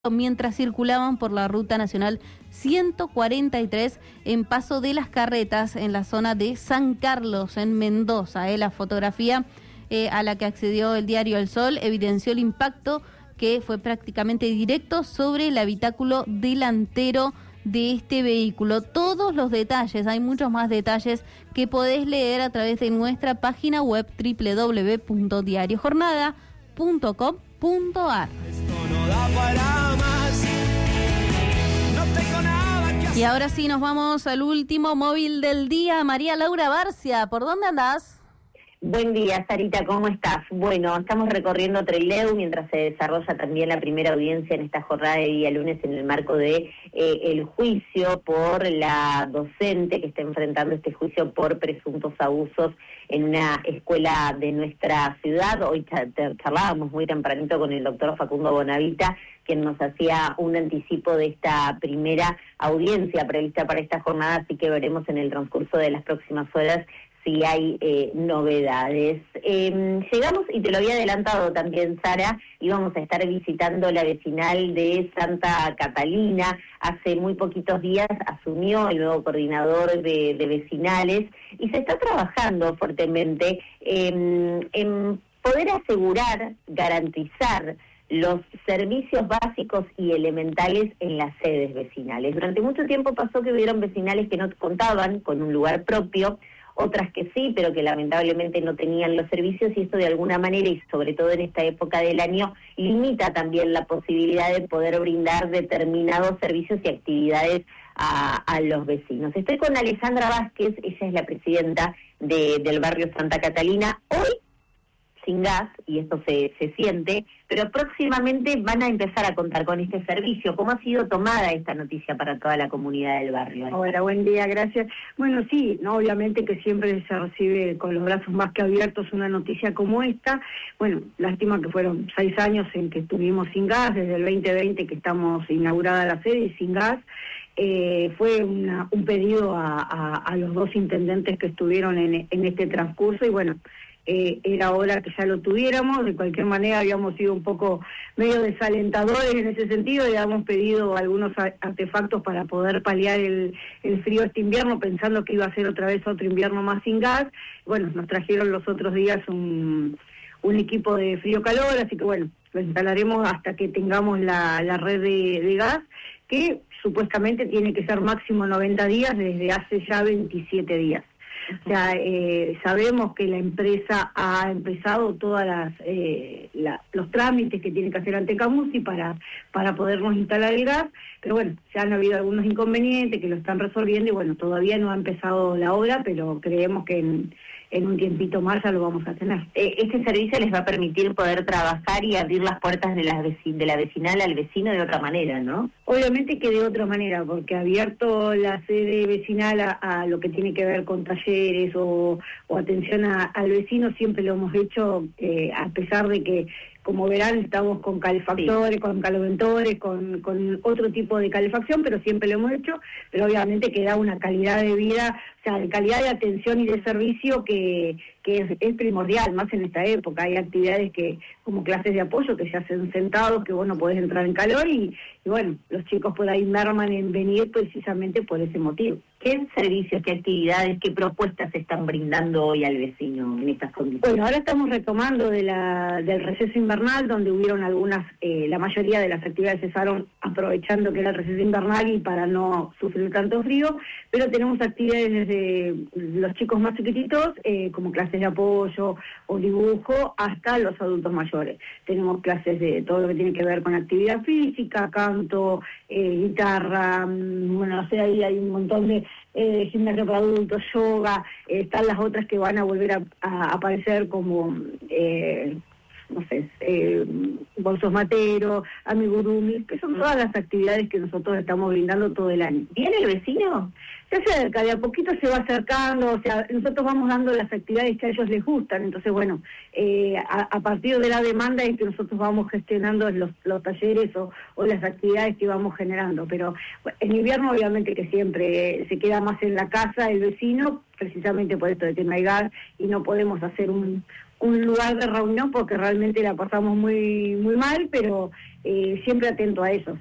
mientras circulaban por la Ruta Nacional 143 en Paso de las Carretas, en la zona de San Carlos, en Mendoza. La fotografía a la que accedió el diario El Sol evidenció el impacto que fue prácticamente directo sobre el habitáculo delantero de este vehículo. Todos los detalles, hay muchos más detalles que podés leer a través de nuestra página web www.diariojornada.com.ar. Y ahora sí nos vamos al último móvil del día. María Laura Barcia, ¿por dónde andás? Buen día, Sarita, ¿cómo estás? Bueno, estamos recorriendo Trelew mientras se desarrolla también la primera audiencia en esta jornada de día lunes en el marco de el juicio por la docente que está enfrentando este juicio por presuntos abusos en una escuela de nuestra ciudad. Hoy charlábamos muy tempranito con el doctor Facundo Bonavita, quien nos hacía un anticipo de esta primera audiencia prevista para esta jornada, así que veremos en el transcurso de las próximas horas si hay novedades. Llegamos, y te lo había adelantado también, Sara, íbamos a estar visitando la vecinal de Santa Catalina. Hace muy poquitos días asumió el nuevo coordinador de vecinales y se está trabajando fuertemente en poder asegurar, garantizar los servicios básicos y elementales en las sedes vecinales. Durante mucho tiempo pasó que hubieron vecinales que no contaban con un lugar propio, otras que sí, pero que lamentablemente no tenían los servicios, y esto de alguna manera, y sobre todo en esta época del año, limita también la posibilidad de poder brindar determinados servicios y actividades a los vecinos. Estoy con Alejandra Vázquez, ella es la presidenta del barrio Santa Catalina. Hoy sin gas, y esto se siente, pero próximamente van a empezar a contar con este servicio. ¿Cómo ha sido tomada esta noticia para toda la comunidad del barrio? Hola, buen día, gracias. Bueno, sí, no, obviamente que siempre se recibe con los brazos más que abiertos una noticia como esta. Bueno, lástima que fueron 6 años en que estuvimos sin gas, desde el 2020 que estamos inaugurada la sede y sin gas. Fue un pedido a los dos intendentes que estuvieron en este transcurso, y bueno, era hora que ya lo tuviéramos. De cualquier manera habíamos sido un poco medio desalentadores en ese sentido, y habíamos pedido algunos artefactos para poder paliar el frío este invierno, pensando que iba a ser otra vez otro invierno más sin gas. Bueno, nos trajeron los otros días un equipo de frío-calor, así que bueno, lo instalaremos hasta que tengamos la red de gas, que supuestamente tiene que ser máximo 90 días, desde hace ya 27 días. O sea, sabemos que la empresa ha empezado todas los trámites que tiene que hacer ante Camusi para podernos instalar el gas, pero bueno, ya han habido algunos inconvenientes que lo están resolviendo, y bueno, todavía no ha empezado la obra, pero creemos que en un tiempito más ya lo vamos a tener. Este servicio les va a permitir poder trabajar y abrir las puertas de la vecinal al vecino de otra manera, ¿no? Obviamente que de otra manera, porque abierto la sede vecinal a lo que tiene que ver con talleres o atención al vecino, siempre lo hemos hecho, a pesar de que, como verán, estamos con calefactores, sí, con caloventores, con otro tipo de calefacción, pero siempre lo hemos hecho, pero obviamente que da una calidad de vida, o sea, de calidad de atención y de servicio que es primordial, más en esta época. Hay actividades como clases de apoyo que se hacen sentados, que vos no podés entrar en calor, y bueno, los chicos por ahí merman en venir precisamente por ese motivo. ¿Qué servicios, qué actividades, qué propuestas se están brindando hoy al vecino en estas condiciones? Bueno, ahora estamos retomando del receso invernal, donde hubieron algunas, la mayoría de las actividades cesaron aprovechando que era el receso invernal y para no sufrir tanto frío, pero tenemos actividades desde los chicos más chiquititos, como clases de apoyo o dibujo, hasta los adultos mayores. Tenemos clases de todo lo que tiene que ver con actividad física, canto, guitarra, bueno, o sea, ahí hay un montón de gimnasia para adultos, yoga. Están las otras que van a volver a aparecer como no sé, bolsos materos, amigurumis, que son todas las actividades que nosotros estamos brindando todo el año. ¿Viene el vecino? Se acerca, de a poquito se va acercando, o sea, nosotros vamos dando las actividades que a ellos les gustan, entonces bueno, a partir de la demanda es que nosotros vamos gestionando los talleres o las actividades que vamos generando, pero en invierno obviamente que siempre se queda más en la casa el vecino, precisamente por esto de que no hay gas y no podemos hacer un lugar de reunión porque realmente la pasamos muy muy mal, pero siempre atento a eso.